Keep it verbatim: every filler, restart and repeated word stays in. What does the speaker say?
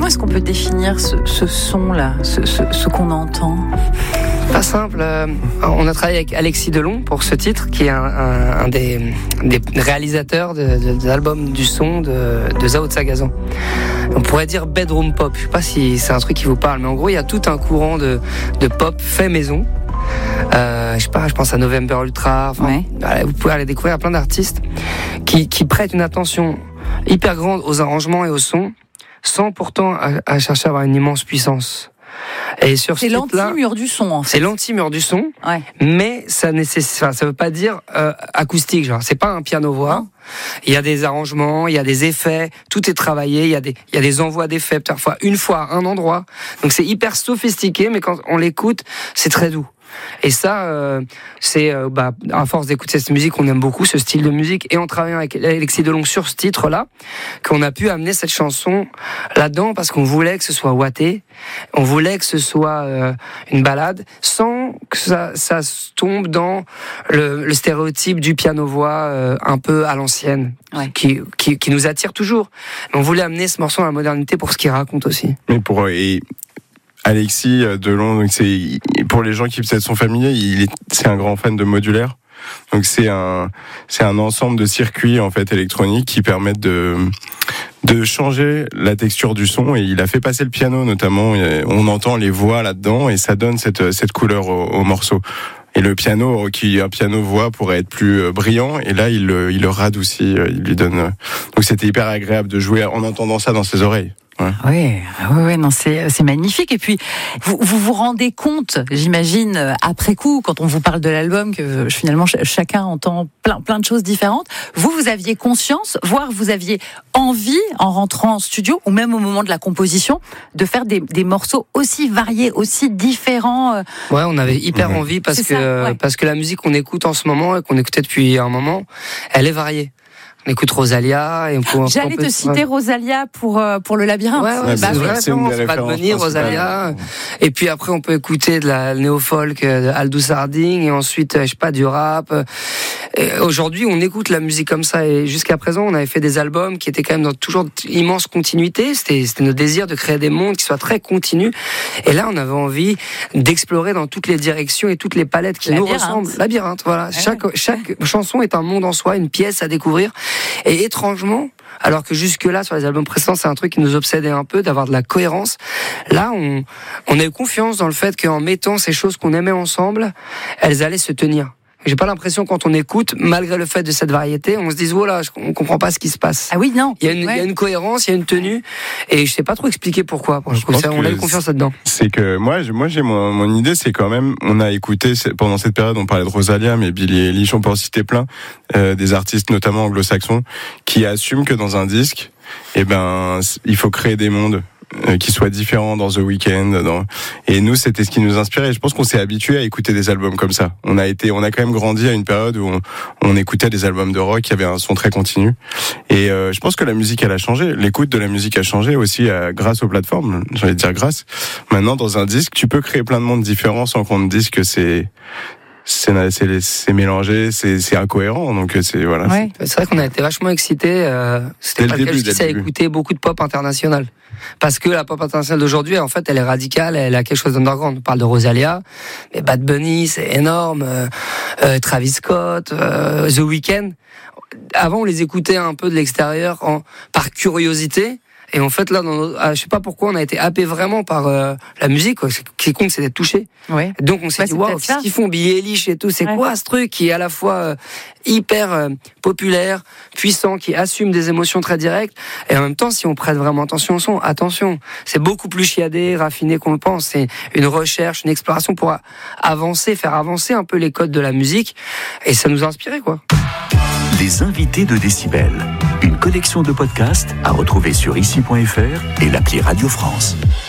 Comment est-ce qu'on peut définir ce, ce son-là, ce, ce, ce qu'on entend ? Pas simple. Euh, on a travaillé avec Alexis Delon pour ce titre, qui est un, un, un des, des réalisateurs de, de, de l'album du son de, de Zao de Sagazan. On pourrait dire bedroom pop. Je sais pas si c'est un truc qui vous parle, mais en gros, il y a tout un courant de, de pop fait maison. Euh, je sais pas, je pense à November Ultra. Enfin, ouais. Vous pouvez aller découvrir plein d'artistes qui, qui prêtent une attention hyper grande aux arrangements et au son, sans pourtant à, à chercher à avoir une immense puissance. Et sur c'est l'anti-mur du son, en fait. C'est l'anti-mur du son, ouais. mais ça nécessite, enfin, ça veut pas dire euh, acoustique, genre. C'est pas un piano-voix. Oh. Il y a des arrangements, il y a des effets, tout est travaillé. Il y a des, il y a des envois d'effets, parfois une fois à un endroit. Donc c'est hyper sophistiqué, mais quand on l'écoute, c'est très doux. Et ça, euh, c'est euh, bah, à force d'écouter cette musique, on aime beaucoup ce style de musique, et en travaillant avec Alexis Delon sur ce titre-là, qu'on a pu amener cette chanson là-dedans, parce qu'on voulait que ce soit ouaté, on voulait que ce soit euh, une balade, sans que ça, ça tombe dans le, le stéréotype du piano-voix euh, un peu à l'ancienne, ouais. qui, qui, qui nous attire toujours. Mais on voulait amener ce morceau à la modernité pour ce qu'il raconte aussi. Mais pour et... Alexis Delon, donc c'est pour les gens qui peut-être sont familiers, il est, c'est un grand fan de modulaire. Donc c'est un c'est un ensemble de circuits en fait électroniques qui permettent de de changer la texture du son, et il a fait passer le piano notamment. On entend les voix là-dedans et ça donne cette cette couleur au, au morceau. Et le piano, qui un piano voix, pourrait être plus brillant, et là il il le radoucit, il lui donne. Donc c'était hyper agréable de jouer en entendant ça dans ses oreilles. Ouais. Oui, oui, oui, non, c'est c'est magnifique. Et puis vous vous, vous rendez compte, j'imagine, après coup, quand on vous parle de l'album, que finalement ch- chacun entend plein plein de choses différentes. Vous, vous aviez conscience, voire vous aviez envie, en rentrant en studio, ou même au moment de la composition, de faire des des morceaux aussi variés, aussi différents. Euh... Ouais, on avait hyper mmh. envie parce c'est que ça, ouais. parce que la musique qu'on écoute en ce moment et qu'on écoutait depuis un moment, elle est variée. On écoute Rosalia et on peut. J'allais on peut, te citer ouais. Rosalia pour euh, pour le labyrinthe. Ouais, ouais, bah, c'est vrai, c'est une des références. Bad Bunny, Rosalia. Et puis après, on peut écouter de la néo-folk de Aldous Harding, et ensuite, je sais pas, du rap. Et aujourd'hui, on écoute la musique comme ça, et jusqu'à présent, on avait fait des albums qui étaient quand même dans toujours immense continuité. C'était c'était notre désir de créer des mondes qui soient très continus. Et là, on avait envie d'explorer dans toutes les directions et toutes les palettes qui labyrinthe. nous ressemblent. Labyrinthe, voilà. Ouais, chaque ouais. chaque chanson est un monde en soi, une pièce à découvrir. Et étrangement, alors que jusque-là, sur les albums précédents, c'est un truc qui nous obsédait un peu, d'avoir de la cohérence. Là, on, on a eu confiance dans le fait qu'en mettant ces choses qu'on aimait ensemble, elles allaient se tenir. J'ai pas l'impression, quand on écoute, malgré le fait de cette variété, on se dise, oh là, on comprend pas ce qui se passe. Ah oui, non. Il y a une, ouais. il y a une cohérence, il y a une tenue, et je sais pas trop expliquer pourquoi. Je je ça, on a eu confiance là-dedans. C'est que moi, moi, j'ai mon, mon idée, c'est quand même, on a écouté pendant cette période, on parlait de Rosalia, mais Billie Eilish, on peut en citer plein, euh, des artistes notamment anglo-saxons, qui assument que dans un disque, eh ben, il faut créer des mondes. Euh, qui soient différents dans The Weeknd, dans... et nous c'était ce qui nous inspirait. Je pense qu'on s'est habitué à écouter des albums comme ça. On a été, on a quand même grandi à une période où on, on écoutait des albums de rock qui avaient un son très continu. Et euh, je pense que la musique elle a changé. L'écoute de la musique a changé aussi euh, grâce aux plateformes. J'ai envie de dire grâce. Maintenant dans un disque, tu peux créer plein de mondes différents sans qu'on te dise que c'est C'est, c'est, c'est mélangé, c'est, c'est incohérent, donc c'est voilà. Ouais. C'est... c'est vrai qu'on a été vachement excités. Euh, c'était dès pas le cas jusqu'ici à écouter beaucoup de pop international, parce que la pop internationale d'aujourd'hui, en fait, elle est radicale, elle a quelque chose d'underground. On parle de Rosalia, mais Bad Bunny, c'est énorme. Euh, euh, Travis Scott, euh, The Weeknd. Avant, on les écoutait un peu de l'extérieur, en, par curiosité. Et en fait, là, dans nos, ah, je sais pas pourquoi, on a été happé vraiment par euh, la musique. Quoi. Ce qui compte, c'est d'être touché. Ouais. Donc, on s'est bah, dit, waouh, qu'est-ce qu'ils font, Billie Eilish et tout. C'est ouais. quoi ce truc qui est à la fois euh, hyper euh, populaire, puissant, qui assume des émotions très directes. Et en même temps, si on prête vraiment attention au son, attention, c'est beaucoup plus chiadé, raffiné qu'on le pense. C'est une recherche, une exploration pour avancer, faire avancer un peu les codes de la musique. Et ça nous a inspiré, quoi. Les invités de Décibel. Une collection de podcasts à retrouver sur ici point f r et l'appli Radio France.